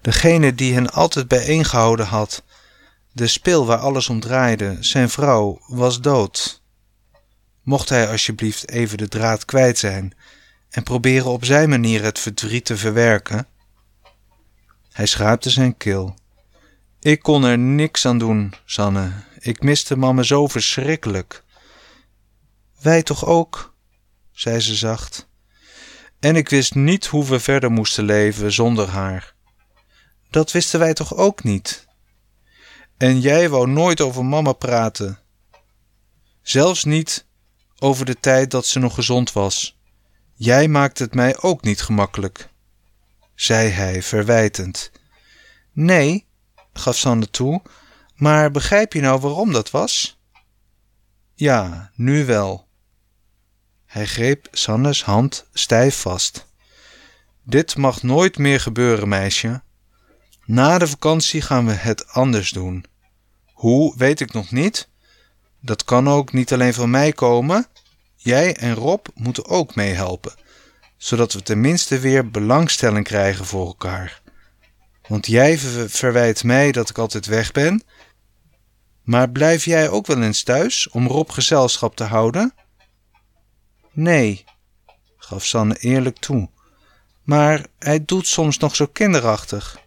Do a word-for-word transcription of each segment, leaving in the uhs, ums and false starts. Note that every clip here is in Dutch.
Degene die hen altijd bijeengehouden had, de spil waar alles om draaide, zijn vrouw, was dood. Mocht hij alsjeblieft even de draad kwijt zijn en proberen op zijn manier het verdriet te verwerken? Hij schraapte zijn keel. Ik kon er niks aan doen, Sanne. Ik miste mama zo verschrikkelijk. Wij toch ook, zei ze zacht. En ik wist niet hoe we verder moesten leven zonder haar. Dat wisten wij toch ook niet? En jij wou nooit over mama praten. Zelfs niet over de tijd dat ze nog gezond was. Jij maakt het mij ook niet gemakkelijk, zei hij verwijtend. Nee, gaf Sanne toe, maar begrijp je nou waarom dat was? Ja, nu wel. Hij greep Sannes hand stijf vast. Dit mag nooit meer gebeuren, meisje. Na de vakantie gaan we het anders doen. Hoe, weet ik nog niet. Dat kan ook niet alleen van mij komen. Jij en Rob moeten ook meehelpen, zodat we tenminste weer belangstelling krijgen voor elkaar. Want jij verwijt mij dat ik altijd weg ben. Maar blijf jij ook wel eens thuis om Rob gezelschap te houden? Nee, gaf Sanne eerlijk toe. Maar hij doet soms nog zo kinderachtig.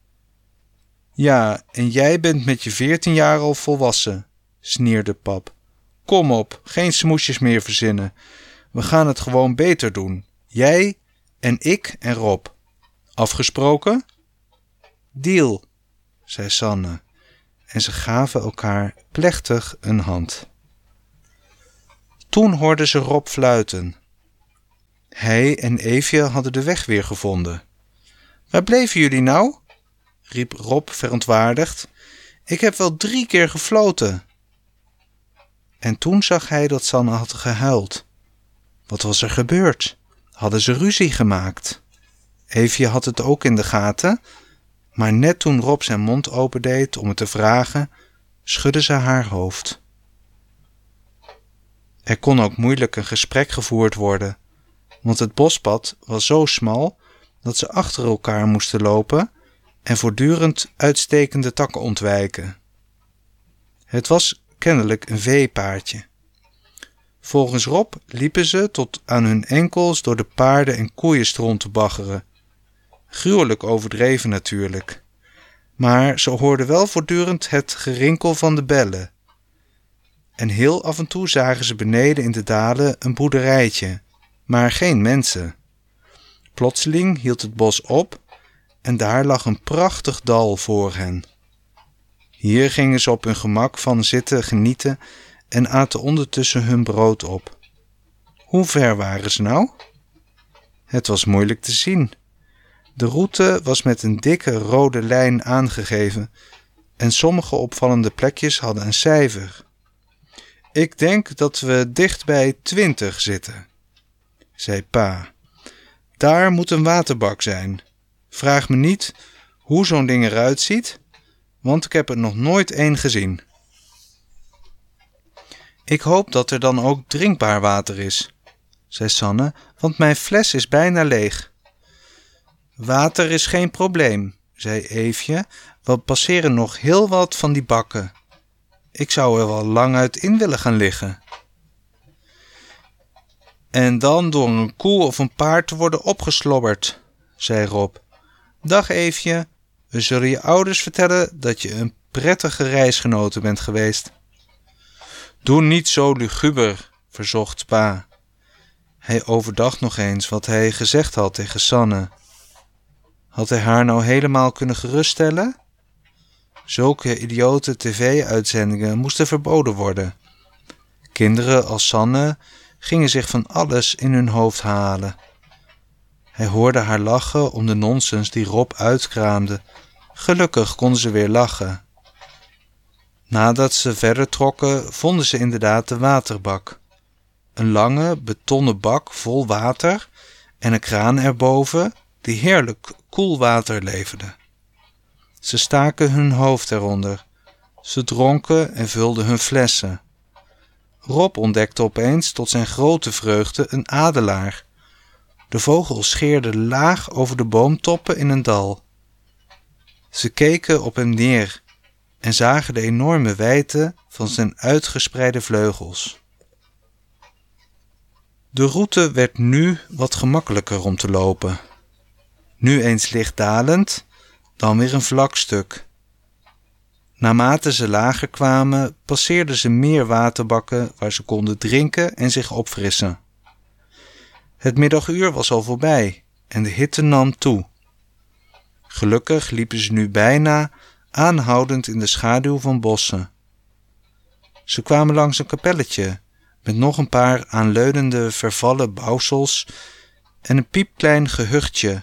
Ja, en jij bent met je veertien jaar al volwassen, snierde pap. Kom op, geen smoesjes meer verzinnen. We gaan het gewoon beter doen. Jij en ik en Rob. Afgesproken? Deal, zei Sanne. En ze gaven elkaar plechtig een hand. Toen hoorden ze Rob fluiten. Hij en Eefje hadden de weg weer gevonden. Waar bleven jullie nou? Riep Rob verontwaardigd. Ik heb wel drie keer gefloten. En toen zag hij dat Sanne had gehuild. Wat was er gebeurd? Hadden ze ruzie gemaakt? Eefje had het ook in de gaten, maar net toen Rob zijn mond opendeed om het te vragen, schudde ze haar hoofd. Er kon ook moeilijk een gesprek gevoerd worden, want het bospad was zo smal dat ze achter elkaar moesten lopen en voortdurend uitstekende takken ontwijken. Het was kennelijk een veepaardje. Volgens Rob liepen ze tot aan hun enkels door de paarden- en koeienstront te baggeren. Gruwelijk overdreven natuurlijk. Maar ze hoorden wel voortdurend het gerinkel van de bellen. En heel af en toe zagen ze beneden in de dalen een boerderijtje, maar geen mensen. Plotseling hield het bos op en daar lag een prachtig dal voor hen. Hier gingen ze op hun gemak van zitten genieten en aten ondertussen hun brood op. Hoe ver waren ze nou? Het was moeilijk te zien. De route was met een dikke rode lijn aangegeven en sommige opvallende plekjes hadden een cijfer. Ik denk dat we dicht bij twintig zitten, zei pa. Daar moet een waterbak zijn. Vraag me niet hoe zo'n ding eruit ziet, want ik heb er nog nooit één gezien. Ik hoop dat er dan ook drinkbaar water is, zei Sanne, want mijn fles is bijna leeg. Water is geen probleem, zei Eefje, we passeren nog heel wat van die bakken. Ik zou er wel lang uit in willen gaan liggen. En dan door een koe of een paard te worden opgeslobberd, zei Rob. Dag Eefje, we zullen je ouders vertellen dat je een prettige reisgenote bent geweest. Doe niet zo luguber, verzocht pa. Hij overdacht nog eens wat hij gezegd had tegen Sanne. Had hij haar nou helemaal kunnen geruststellen? Zulke idiote tv-uitzendingen moesten verboden worden. Kinderen als Sanne gingen zich van alles in hun hoofd halen. Hij hoorde haar lachen om de nonsens die Rob uitkraamde. Gelukkig konden ze weer lachen. Nadat ze verder trokken, vonden ze inderdaad de waterbak. Een lange, betonnen bak vol water en een kraan erboven die heerlijk koel water leverde. Ze staken hun hoofd eronder. Ze dronken en vulden hun flessen. Rob ontdekte opeens tot zijn grote vreugde een adelaar. De vogel scheerde laag over de boomtoppen in een dal. Ze keken op hem neer en zagen de enorme wijdte van zijn uitgespreide vleugels. De route werd nu wat gemakkelijker om te lopen. Nu eens licht dalend, dan weer een vlak stuk. Naarmate ze lager kwamen, passeerden ze meer waterbakken waar ze konden drinken en zich opfrissen. Het middaguur was al voorbij en de hitte nam toe. Gelukkig liepen ze nu bijna aanhoudend in de schaduw van bossen. Ze kwamen langs een kapelletje met nog een paar aanleunende vervallen bouwsels en een piepklein gehuchtje,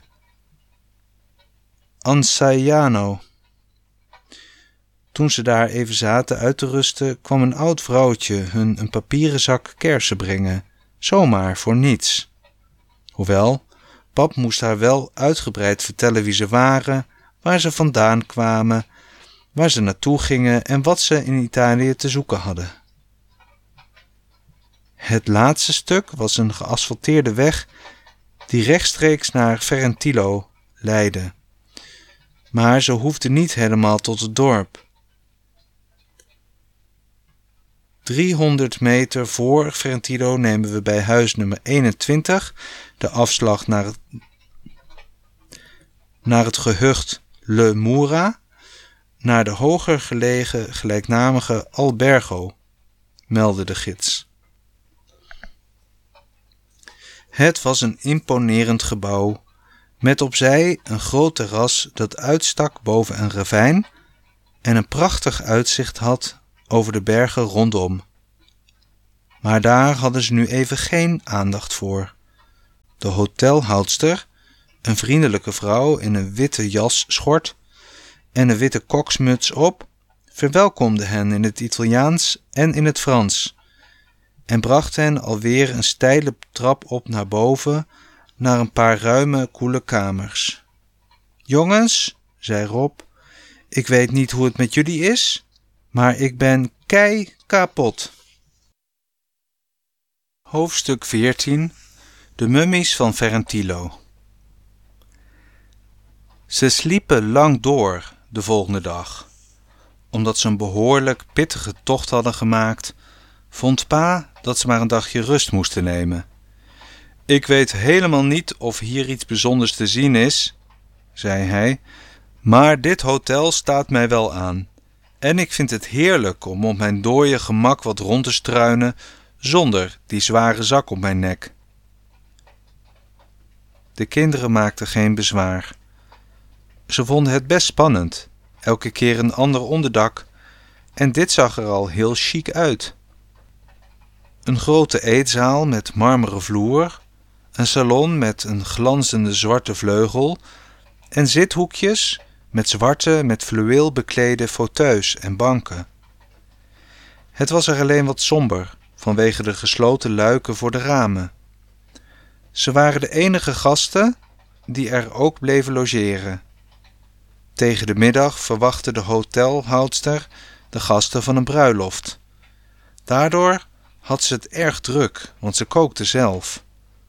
Ansaiano. Toen ze daar even zaten uit te rusten, kwam een oud vrouwtje hun een papieren zak kersen brengen, zomaar voor niets. Hoewel, pap moest haar wel uitgebreid vertellen wie ze waren, waar ze vandaan kwamen, waar ze naartoe gingen en wat ze in Italië te zoeken hadden. Het laatste stuk was een geasfalteerde weg die rechtstreeks naar Ferentilo leidde. Maar ze hoefden niet helemaal tot het dorp. driehonderd meter voor Ferentilo nemen we bij huis nummer eenentwintig de afslag naar het, naar het gehucht Le Mura, naar de hoger gelegen gelijknamige Albergo, meldde de gids. Het was een imponerend gebouw, met opzij een groot terras dat uitstak boven een ravijn en een prachtig uitzicht had over de bergen rondom. Maar daar hadden ze nu even geen aandacht voor. De hotelhoudster, een vriendelijke vrouw in een witte jasschort en een witte koksmuts op, verwelkomde hen in het Italiaans en in het Frans en bracht hen alweer een steile trap op naar boven naar een paar ruime, koele kamers. Jongens, zei Rob, ik weet niet hoe het met jullie is, maar ik ben kei kapot. Hoofdstuk veertien. De mummies van Ferentilo. Ze sliepen lang door de volgende dag. Omdat ze een behoorlijk pittige tocht hadden gemaakt, vond pa dat ze maar een dagje rust moesten nemen. Ik weet helemaal niet of hier iets bijzonders te zien is, zei hij, maar dit hotel staat mij wel aan. En ik vind het heerlijk om op mijn dooie gemak wat rond te struinen zonder die zware zak op mijn nek. De kinderen maakten geen bezwaar. Ze vonden het best spannend, elke keer een ander onderdak, en dit zag er al heel chic uit. Een grote eetzaal met marmeren vloer, een salon met een glanzende zwarte vleugel en zithoekjes met zwarte met fluweel beklede fauteuils en banken. Het was er alleen wat somber vanwege de gesloten luiken voor de ramen. Ze waren de enige gasten die er ook bleven logeren. Tegen de middag verwachtte de hotelhoudster de gasten van een bruiloft. Daardoor had ze het erg druk, want ze kookte zelf.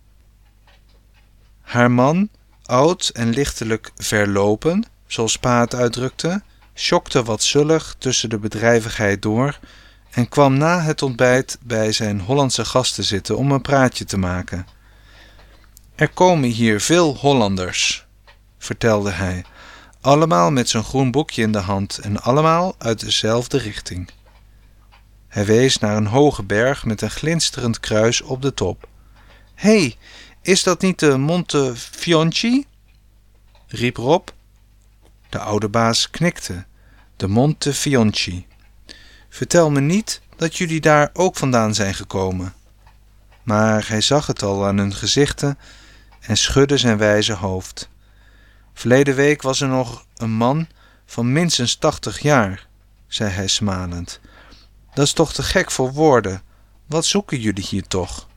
Haar man, oud en lichtelijk verlopen, zoals pa het uitdrukte, sjokte wat zullig tussen de bedrijvigheid door en kwam na het ontbijt bij zijn Hollandse gasten zitten om een praatje te maken. Er komen hier veel Hollanders, vertelde hij, allemaal met zijn groen boekje in de hand en allemaal uit dezelfde richting. Hij wees naar een hoge berg met een glinsterend kruis op de top. Hé, hey, is dat niet de Monte Fionci? Riep Rob. De oude baas knikte. De Monte Fionci. Vertel me niet dat jullie daar ook vandaan zijn gekomen. Maar hij zag het al aan hun gezichten en schudde zijn wijze hoofd. Verleden week was er nog een man van minstens tachtig jaar, zei hij smalend. Dat is toch te gek voor woorden. Wat zoeken jullie hier toch?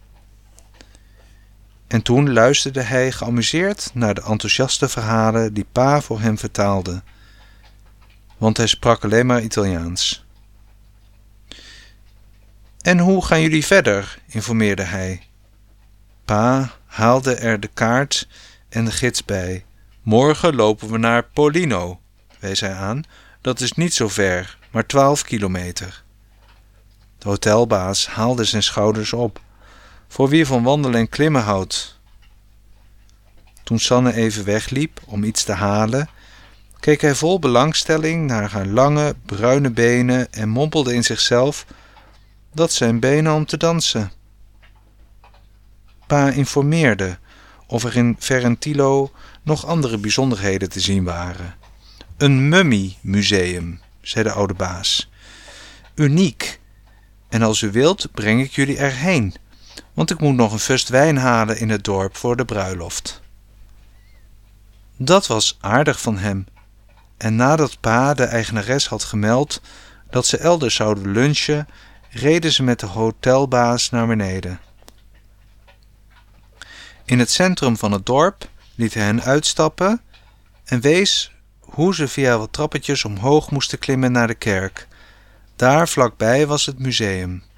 En toen luisterde hij geamuseerd naar de enthousiaste verhalen die pa voor hem vertaalde, want hij sprak alleen maar Italiaans. En hoe gaan jullie verder? Informeerde hij. Pa haalde er de kaart en de gids bij. Morgen lopen we naar Pollino. wees hij aan. Dat is niet zo ver, maar twaalf kilometer. De hotelbaas haalde zijn schouders op. Voor wie van wandelen en klimmen houdt. Toen Sanne even wegliep om iets te halen, keek hij vol belangstelling naar haar lange, bruine benen en mompelde in zichzelf: dat zijn benen om te dansen. Pa informeerde of er in Ferentilo nog andere bijzonderheden te zien waren. Een mummiemuseum, zei de oude baas. Uniek. En als u wilt, breng ik jullie erheen, want ik moet nog een fust wijn halen in het dorp voor de bruiloft. Dat was aardig van hem. En nadat pa de eigenares had gemeld dat ze elders zouden lunchen, reden ze met de hotelbaas naar beneden. In het centrum van het dorp liet hij hen uitstappen en wees hoe ze via wat trappetjes omhoog moesten klimmen naar de kerk. Daar vlakbij was het museum.